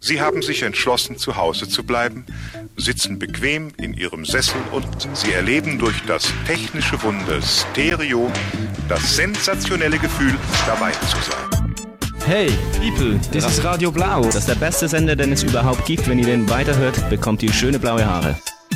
Sie haben sich entschlossen, zu Hause zu bleiben, sitzen bequem in ihrem Sessel und sie erleben durch das technische Wunder Stereo das sensationelle Gefühl, dabei zu sein. Hey, People, das ist Radio Blau. Das ist der beste Sender, den es überhaupt gibt. Wenn ihr den weiterhört, bekommt ihr schöne blaue Haare.